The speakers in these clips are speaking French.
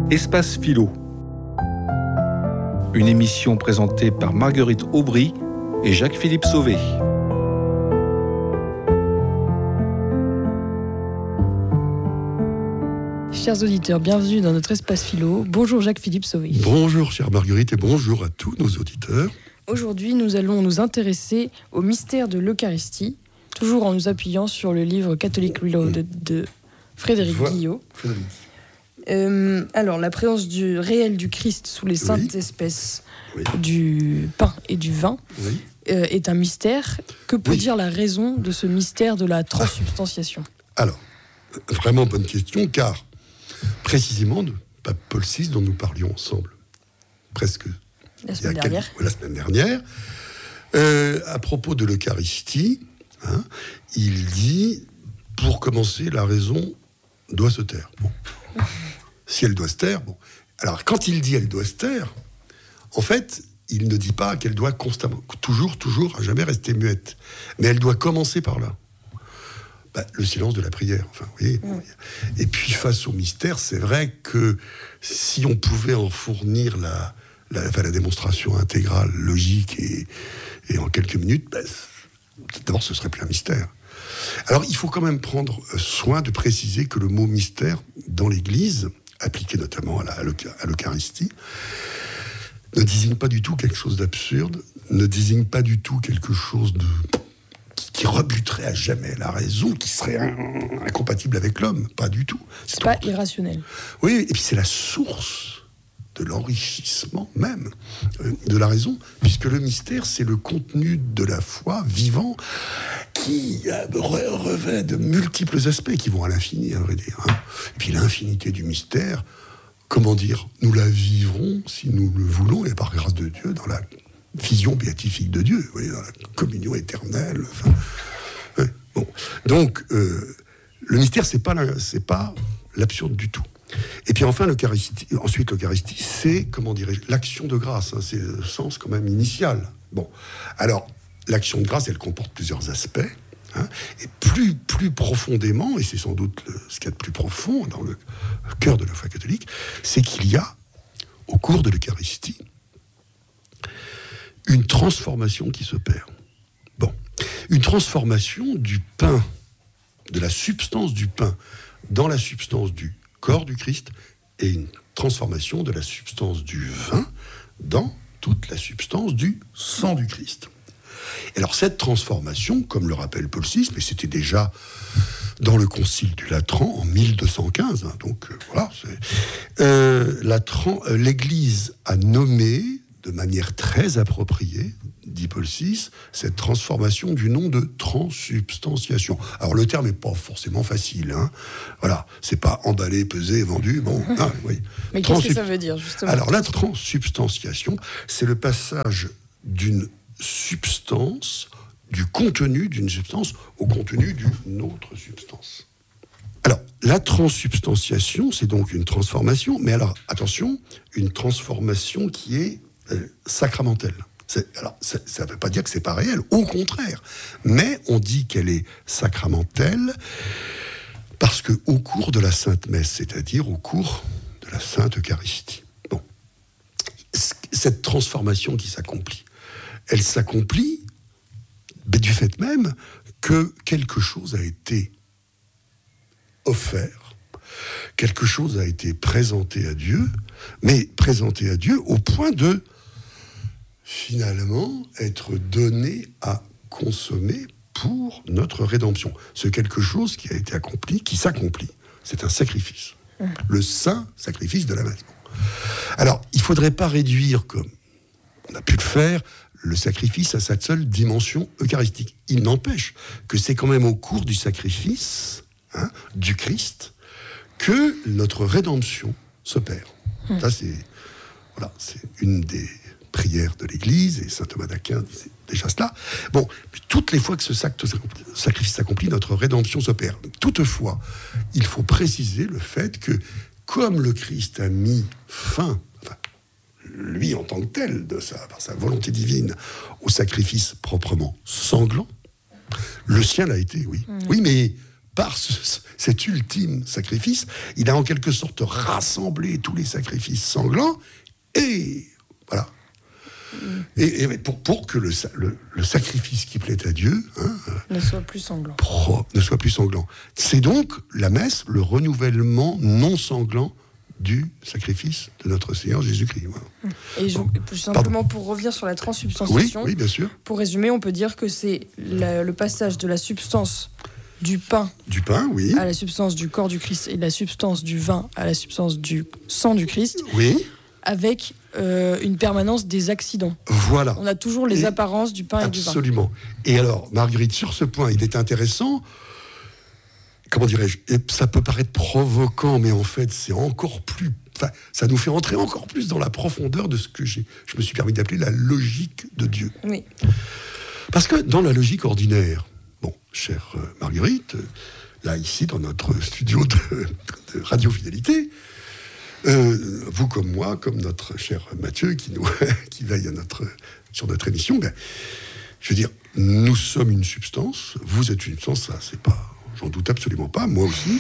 Espace Philo. Une émission présentée par Marguerite Aubry et Jacques-Philippe Sauvé. Chers auditeurs, bienvenue dans notre Espace Philo. Bonjour Jacques-Philippe Sauvé. Bonjour chère Marguerite et bonjour à tous nos auditeurs. Aujourd'hui, nous allons nous intéresser au mystère de l'Eucharistie, toujours en nous appuyant sur le livre Catholic Reloaded de Frédéric Guillot. Alors, la présence réelle du Christ sous les saintes espèces du pain et du vin est un mystère. Que peut dire la raison de ce mystère de la transsubstantiation ? Alors, vraiment bonne question, car précisément, le pape Paul VI, dont nous parlions ensemble, presque la semaine dernière, à propos de l'Eucharistie, il dit, pour commencer, la raison doit se taire. Bon. Si elle doit se taire, bon. Alors, quand il dit elle doit se taire, en fait, il ne dit pas qu'elle doit constamment, toujours, à jamais rester muette. Mais elle doit commencer par là. Le silence de la prière. Enfin, oui. Et puis, face au mystère, c'est vrai que si on pouvait en fournir la démonstration intégrale, logique et en quelques minutes, d'abord, ce serait plus un mystère. Alors, il faut quand même prendre soin de préciser que le mot mystère, dans l'Église, appliqué notamment à l'Eucharistie, ne désigne pas du tout quelque chose d'absurde, ne désigne pas du tout quelque chose qui rebuterait à jamais la raison, qui serait incompatible avec l'homme. Pas du tout. C'est pas irrationnel. Oui, et puis c'est la source de l'enrichissement même de la raison, puisque le mystère, c'est le contenu de la foi vivant qui revêt de multiples aspects qui vont à l'infini, à vrai dire. Et puis l'infinité du mystère, comment dire, nous la vivrons si nous le voulons, et par grâce de Dieu, dans la vision béatifique de Dieu, dans la communion éternelle. Bon. Donc, le mystère, c'est pas l'absurde du tout. Et puis enfin, l'Eucharistie, c'est, comment dirais-je, l'action de grâce. C'est le sens quand même initial. Bon, alors, l'action de grâce, elle comporte plusieurs aspects. Et plus profondément, et c'est sans doute ce qu'il y a de plus profond dans le cœur de la foi catholique, c'est qu'il y a, au cours de l'Eucharistie, une transformation qui s'opère. Bon, une transformation du pain, de la substance du pain, dans la substance du corps du Christ, et une transformation de la substance du vin dans toute la substance du sang du Christ. Et alors cette transformation, comme le rappelle Paul VI, mais c'était déjà dans le Concile du Latran en 1215, donc voilà, l'Église a nommé de manière très appropriée, dit Paul VI, cette transformation du nom de transsubstantiation. Alors le terme n'est pas forcément facile, voilà, c'est pas emballé, pesé, vendu, bon. Oui. Mais qu'est-ce que ça veut dire justement ? Alors la transsubstantiation, c'est le passage d'une substance, du contenu d'une substance au contenu d'une autre substance. Alors, la transsubstantiation, c'est donc une transformation, mais alors, attention, une transformation qui est sacramentelle. Alors, ça ne veut pas dire que c'est pas réel, au contraire. Mais on dit qu'elle est sacramentelle parce qu'au cours de la Sainte Messe, c'est-à-dire au cours de la Sainte Eucharistie, bon, cette transformation qui s'accomplit, elle s'accomplit du fait même que quelque chose a été offert, quelque chose a été présenté à Dieu, mais présenté à Dieu au point de, finalement, être donné à consommer pour notre rédemption. C'est quelque chose qui a été accompli, qui s'accomplit. C'est un sacrifice. Le saint sacrifice de la messe. Alors, il ne faudrait pas réduire, comme on a pu le faire, le sacrifice à sa seule dimension eucharistique. Il n'empêche que c'est quand même au cours du sacrifice du Christ que notre rédemption s'opère. Ça, c'est une des prières de l'Église, et saint Thomas d'Aquin disait déjà cela. Bon, toutes les fois que ce sacrifice s'accomplit, notre rédemption s'opère. Toutefois, il faut préciser le fait que, comme le Christ a mis fin, lui en tant que tel, par sa volonté divine, au sacrifice proprement sanglant, le sien l'a été, oui. Oui, mais par cet ultime sacrifice, il a en quelque sorte rassemblé tous les sacrifices sanglants, et voilà. Et pour que le sacrifice qui plaît à Dieu ne soit plus sanglant. Ne soit plus sanglant. C'est donc la messe, le renouvellement non sanglant du sacrifice de notre Seigneur Jésus-Christ. Voilà. Et simplement pour revenir sur la transsubstantiation, oui, bien sûr. Pour résumer, on peut dire que c'est le passage de la substance du pain, oui, à la substance du corps du Christ et de la substance du vin à la substance du sang du Christ, oui, avec une permanence des accidents. Voilà. On a toujours les apparences du pain et du vin. Absolument. Et alors, Marguerite, sur ce point, il est intéressant, comment dirais-je, et ça peut paraître provoquant, mais en fait, c'est encore plus... Enfin, ça nous fait entrer encore plus dans la profondeur de ce que je me suis permis d'appeler la logique de Dieu. Oui. Parce que dans la logique ordinaire, bon, chère Marguerite, là, ici, dans notre studio de Radio Fidélité, vous comme moi, comme notre cher Mathieu qui veille sur notre émission, je veux dire, nous sommes une substance, vous êtes une substance, ça c'est pas, j'en doute absolument pas, moi aussi.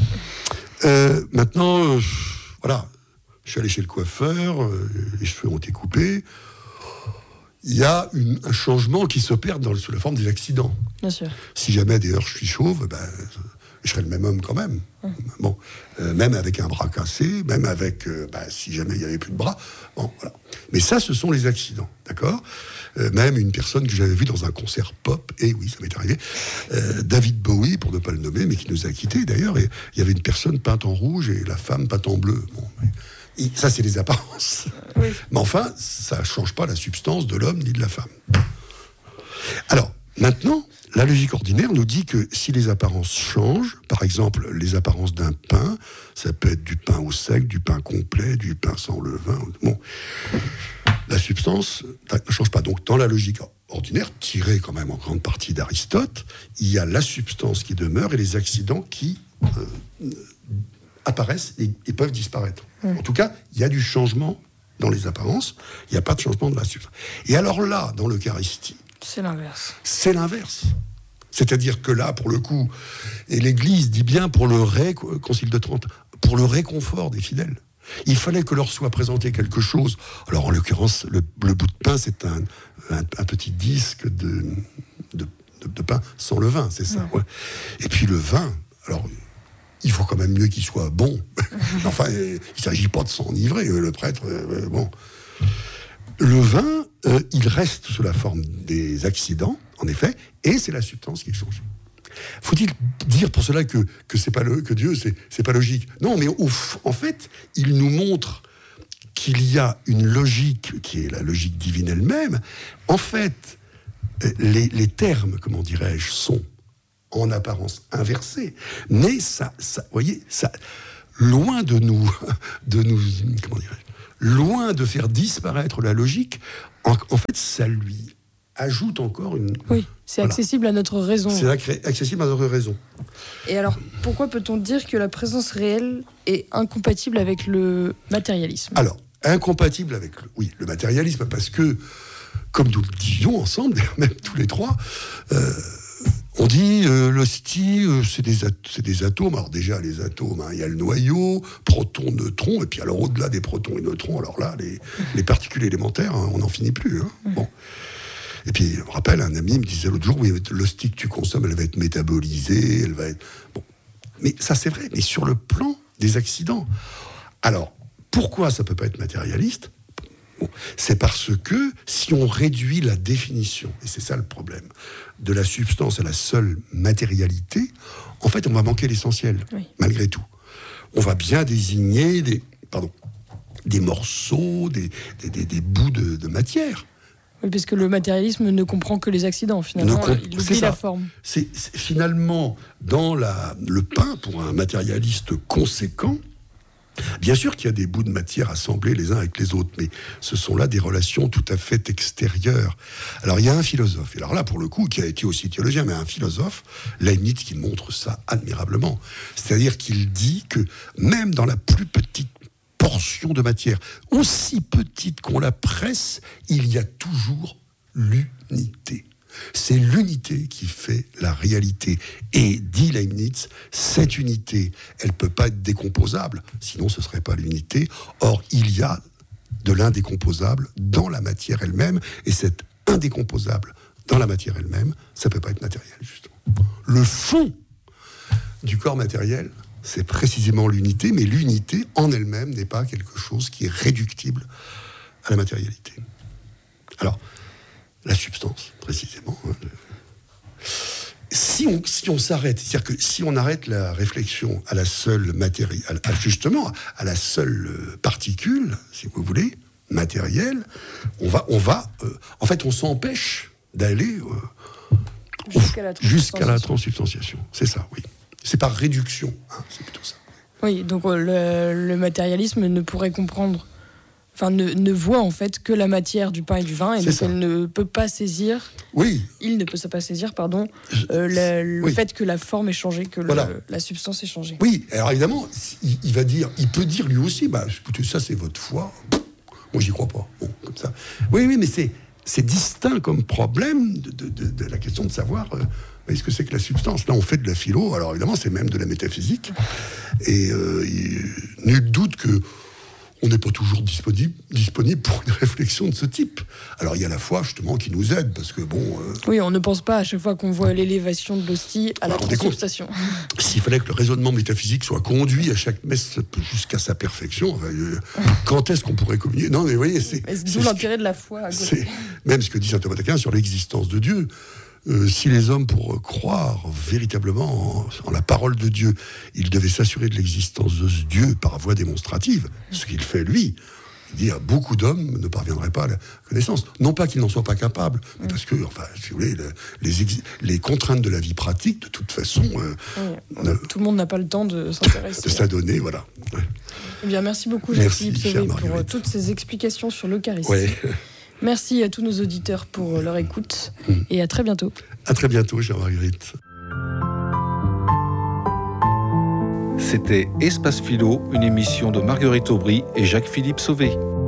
Maintenant, voilà, je suis allé chez le coiffeur, les cheveux ont été coupés. Il y a un changement qui s'opère sous la forme des accidents. Bien sûr. Si jamais d'ailleurs je suis chauve, je serais le même homme quand même. Bon, même avec un bras cassé, même avec, si jamais il n'y avait plus de bras. Bon, voilà. Mais ça, ce sont les accidents, d'accord ? Même une personne que j'avais vue dans un concert pop, et oui, ça m'est arrivé, David Bowie, pour ne pas le nommer, mais qui nous a quittés d'ailleurs, et il y avait une personne peinte en rouge et la femme peinte en bleu. Bon, ça, c'est les apparences. Oui. Mais enfin, ça ne change pas la substance de l'homme ni de la femme. Alors, maintenant, la logique ordinaire nous dit que si les apparences changent, par exemple, les apparences d'un pain, ça peut être du pain au sec, du pain complet, du pain sans levain. Bon, la substance ne change pas. Donc, dans la logique ordinaire, tirée quand même en grande partie d'Aristote, il y a la substance qui demeure et les accidents qui apparaissent et peuvent disparaître. En tout cas, il y a du changement dans les apparences, il n'y a pas de changement de la substance. Et alors là, dans l'Eucharistie, c'est l'inverse. C'est l'inverse. C'est-à-dire que là, pour le coup, et l'Église dit bien pour le Concile de Trente, pour le réconfort des fidèles, il fallait que leur soit présenté quelque chose. Alors en l'occurrence, le bout de pain, c'est un petit disque de pain sans levain, c'est ça. Ouais. Et puis le vin, alors il faut quand même mieux qu'il soit bon. Enfin, il ne s'agit pas de s'enivrer, le prêtre. Bon. Le vin, il reste sous la forme des accidents, en effet, et c'est la substance qui change. Faut-il dire pour cela que c'est pas que Dieu, c'est pas logique ? Non, mais en fait, il nous montre qu'il y a une logique qui est la logique divine elle-même. En fait, les termes, comment dirais-je, sont en apparence inversés, mais ça, vous voyez, ça, loin de nous, comment dirais-je, loin de faire disparaître la logique, en fait, ça lui ajoute encore une... Oui, c'est accessible à notre raison. C'est accessible à notre raison. Et alors, pourquoi peut-on dire que la présence réelle est incompatible avec le matérialisme ? Alors, incompatible avec le matérialisme, parce que, comme nous le disions ensemble, même tous les trois, on dit l'hostie, c'est des atomes. Alors déjà, les atomes, il y a le noyau, protons, neutrons, et puis alors au-delà des protons et neutrons, alors là, les particules élémentaires, on n'en finit plus. Bon. Et puis, je me rappelle, un ami me disait l'autre jour, oui, l'hostie que tu consommes, elle va être métabolisée, elle va être... Bon. Mais ça, c'est vrai, mais sur le plan des accidents. Alors, pourquoi ça ne peut pas être matérialiste ? Bon, c'est parce que si on réduit la définition, et c'est ça le problème, de la substance à la seule matérialité, en fait, on va manquer l'essentiel, malgré tout. On va bien désigner des morceaux, des bouts de matière. Oui, parce que le matérialisme ne comprend que les accidents, finalement. Il oublie la forme. C'est finalement, dans le pain, pour un matérialiste conséquent, bien sûr qu'il y a des bouts de matière assemblés les uns avec les autres, mais ce sont là des relations tout à fait extérieures. Alors, il y a un philosophe, et alors là, pour le coup, qui a été aussi théologien, mais un philosophe, Leibniz, qui montre ça admirablement. C'est-à-dire qu'il dit que même dans la plus petite portion de matière, aussi petite qu'on la presse, il y a toujours l'unité. C'est l'unité qui fait la réalité. Et, dit Leibniz, cette unité, elle ne peut pas être décomposable, sinon ce ne serait pas l'unité. Or, il y a de l'indécomposable dans la matière elle-même, et cet indécomposable dans la matière elle-même, ça ne peut pas être matériel, justement. Le fond du corps matériel, c'est précisément l'unité, mais l'unité en elle-même n'est pas quelque chose qui est réductible à la matérialité. Alors, la substance, précisément. Si on s'arrête, c'est-à-dire que si on arrête la réflexion à la seule matière, justement, à la seule particule, si vous voulez, matérielle, en fait, on s'empêche d'aller jusqu'à la transsubstantiation. C'est ça, oui. C'est par réduction, c'est plutôt ça. Oui, donc le matérialisme ne pourrait comprendre, enfin ne voit en fait que la matière du pain et du vin, et donc elle ne peut pas saisir. Oui. Il ne peut pas saisir, pardon, le fait que la forme est changée, que la substance est changée. Oui, alors évidemment, il peut dire lui aussi, écoutez, ça c'est votre foi. Moi j'y crois pas. Bon, comme ça. Oui, mais c'est distinct comme problème de la question de savoir. Est-ce que c'est que la substance ? Là, on fait de la philo, alors évidemment, c'est même de la métaphysique. Et nul doute qu'on n'est pas toujours disponible pour une réflexion de ce type. Alors, il y a la foi, justement, qui nous aide, parce que bon... Oui, on ne pense pas à chaque fois qu'on voit l'élévation de l'hostie à la transsubstantiation. S'il fallait que le raisonnement métaphysique soit conduit à chaque messe jusqu'à sa perfection, quand est-ce qu'on pourrait communier ? Non, mais vous voyez, c'est d'où l'intérêt de la foi à côté. Même ce que dit saint Thomas d'Aquin sur l'existence de Dieu. Si les hommes, pour croire véritablement en la parole de Dieu, ils devaient s'assurer de l'existence de ce Dieu par voie démonstrative, ce qu'il fait lui, il dit beaucoup d'hommes ne parviendraient pas à la connaissance. Non pas qu'ils n'en soient pas capables, mais parce que, si vous voulez, les contraintes de la vie pratique, de toute façon... tout le monde n'a pas le temps de s'intéresser. De s'adonner, voilà. Ouais. Eh bien, merci beaucoup, Jacques-Philippe Sauvé, pour toutes ces explications sur l'Eucharistie. Ouais. Merci à tous nos auditeurs pour leur écoute et à très bientôt. À très bientôt, chère Marguerite. C'était Espace Philo, une émission de Marguerite Aubry et Jacques-Philippe Sauvé.